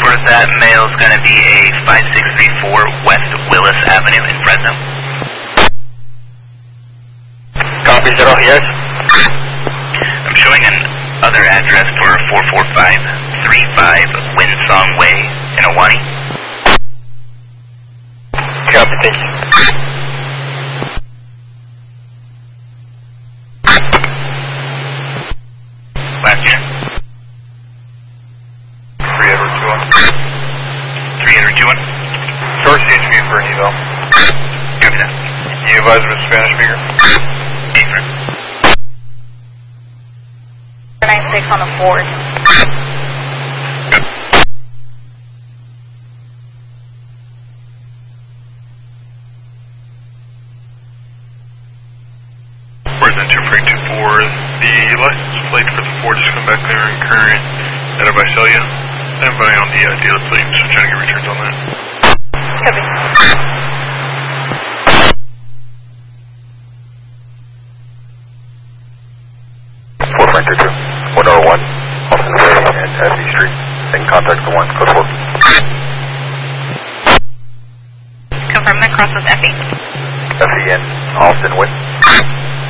For that mail is going to be a 5634 West Willis Avenue in Fresno. Copy, 0, yes. I'm showing another address for 44535 Windsong Way in Ahwahnee. Copy, thank you. Last year. 3821. Source CHP for an eval. Copy that. You advise with Spanish speaker? Affirm. 96 on the 4th. Where's that you're referring to for the license plate for the Ford? Just come back there and current at a Visalia. Everybody on the dealer plate, just trying to get returns on that. Copy. One Austin Way and FE Street. Then contact the one, code 4. Confirm that crosses FE. FE in Austin Way.